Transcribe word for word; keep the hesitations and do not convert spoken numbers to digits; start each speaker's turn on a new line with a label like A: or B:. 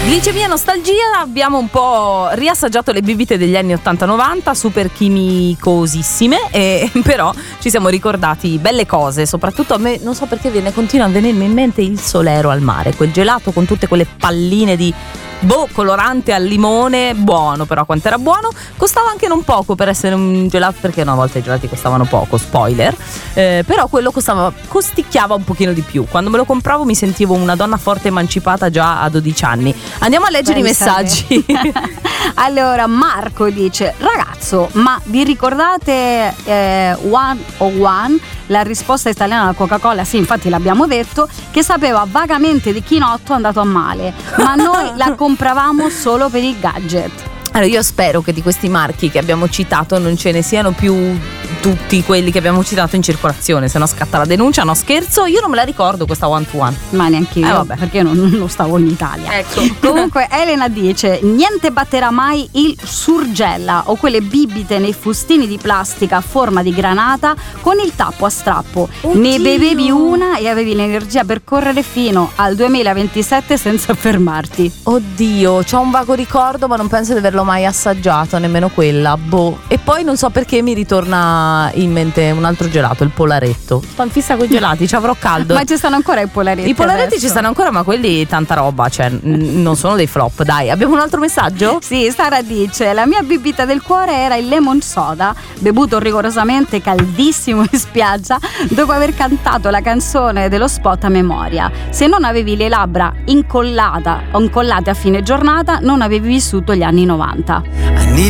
A: Glicemia nostalgia, abbiamo un po' riassaggiato le bibite degli anni ottanta novanta, super chimicosissime, e però ci siamo ricordati belle cose. Soprattutto a me, non so perché, viene continua a venirmi in mente il Solero al mare, quel gelato con tutte quelle palline di boh, colorante al limone, buono, però quanto era buono. Costava anche non poco per essere un gelato, perché una volta i gelati costavano poco, spoiler, eh, però quello costava, costicchiava un pochino di più. Quando me lo compravo mi sentivo una donna forte emancipata già a dodici anni. Andiamo a leggere
B: Pensate.
A: i messaggi.
B: Allora Marco dice: ragazzo, ma vi ricordate eh, One oh One, la risposta italiana alla Coca-Cola? Sì, infatti l'abbiamo detto, che sapeva vagamente di chinotto andato a male, ma noi la compravamo solo per il gadget.
A: Allora, io spero che di questi marchi che abbiamo citato non ce ne siano più tutti quelli che abbiamo citato in circolazione, se no scatta la denuncia. No, scherzo, io non me la ricordo questa one to one.
B: Ma neanche io,
A: Eh, vabbè.
B: perché io non, non stavo in Italia.
A: Ecco.
B: Comunque Elena dice: niente batterà mai il surgella o quelle bibite nei fustini di plastica a forma di granata con il tappo a strappo.
A: Oddio.
B: Ne bevevi una e avevi l'energia per correre fino al duemilaventisette senza fermarti.
A: Oddio, c'ho un vago ricordo, ma non penso di averlo mai assaggiato, nemmeno quella. Boh. E poi non so perché mi ritorna in mente un altro gelato, il polaretto. Sto in fissa con i gelati, ci avrò caldo.
B: Ma ci stanno ancora i polaretti?
A: I polaretti
B: adesso?
A: ci stanno ancora, ma quelli tanta roba, cioè n- non sono dei flop. Dai, abbiamo un altro messaggio?
B: Sì, Sara dice: la mia bibita del cuore era il lemon soda, bevuto rigorosamente caldissimo in spiaggia dopo aver cantato la canzone dello spot a memoria. Se non avevi le labbra incollata o incollate a fine giornata, non avevi vissuto gli anni novanta.